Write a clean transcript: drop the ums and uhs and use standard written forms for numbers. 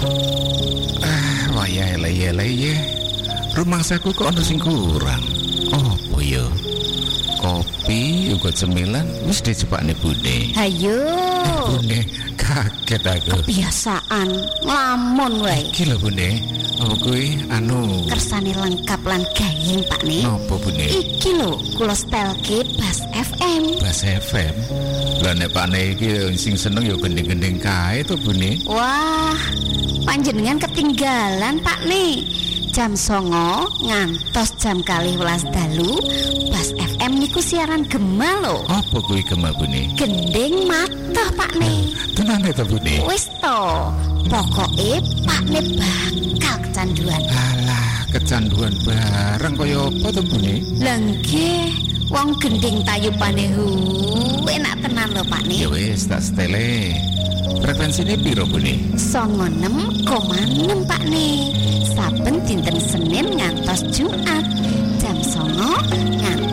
Wayah eleh-eleh. Rumangsaku kok ana sing kurang. Apa ya? Kopi uga cemilan wis dijepakne Bune. Hayo. Bune kaget aku. Kebiasaan nglamun wae. Iki lho Bune. Apa kuwi kersane lengkap lan gayeng Pakne. Napa Bune? Iki lho kula stelke Bas FM. Bas FM. Lah nek Pakne iki sing seneng ya gending-gending kae to Bune. Wah, panjenengan ketinggalan Pakne. Jam 09.00 ngantos jam 12 dalu Bas FM niku siaran gema lho. Apa kuwi gema Bune? Gending matah Pakne. Tenane to Bune. Wis to, pokoke Pakne bakal kecanduan. Alah, kecanduan bareng kaya apa to Bune? Lah nggih, wong gending tayupane enak tenan lho Pakne. Ya wis tak setele. Frekuensine piro Bune? 96,6 Pakne. Saben dinten Senin ngantos Jumat jam 09.00